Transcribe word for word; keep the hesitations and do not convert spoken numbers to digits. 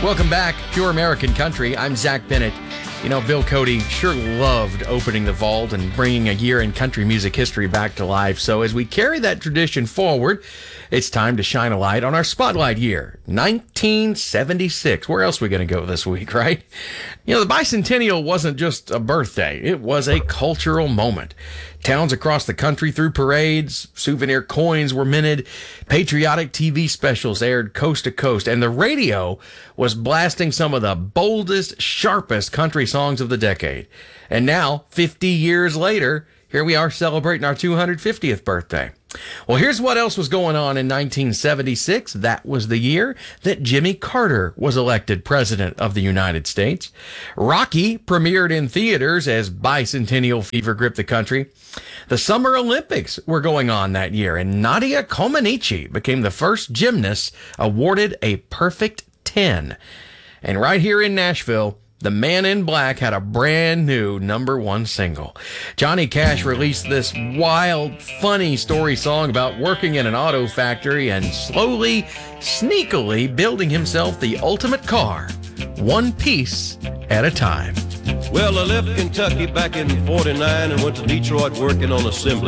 Welcome back, Pure American Country. I'm Zach Bennett. You know, Bill Cody sure loved opening the vault and bringing a year in country music history back to life. So as we carry that tradition forward, it's time to shine a light on our spotlight year, nineteen seventy-six. Where else are we going to go this week, right? You know, the bicentennial wasn't just a birthday. It was a cultural moment. Towns across the country threw parades, souvenir coins were minted, patriotic T V specials aired coast to coast, and the radio was blasting some of the boldest, sharpest country songs of the decade. And now, fifty years later, here we are celebrating our two hundred fiftieth birthday. Well, here's what else was going on in nineteen seventy-six. That was the year that Jimmy Carter was elected president of the United States. Rocky premiered in theaters as bicentennial fever gripped the country. The Summer Olympics were going on that year, and Nadia Comaneci became the first gymnast awarded a perfect ten. And right here in Nashville, the Man in Black had a brand new number one single. Johnny Cash released this wild, funny story song about working in an auto factory and slowly, sneakily building himself the ultimate car, one piece at a time. Well, I left Kentucky back in forty-nine and went to Detroit working on assembly